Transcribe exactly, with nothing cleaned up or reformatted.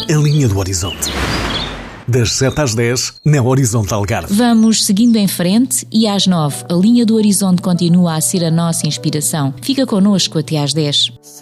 A linha do horizonte. Das sete às dez, na Horizonte Algarve. Vamos seguindo em frente e às nove, a linha do horizonte continua a ser a nossa inspiração. Fica connosco até às dez.